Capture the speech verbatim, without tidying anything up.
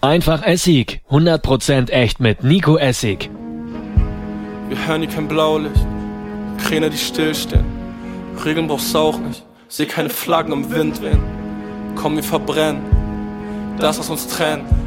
Einfach Essig. hundert Prozent echt mit Nico Essig. Wir hören hier kein Blaulicht, Kräne, die stillstehen. Regeln brauchst du auch nicht, seh keine Flaggen im Wind wehen. Komm, wir verbrennen das, was uns trennt.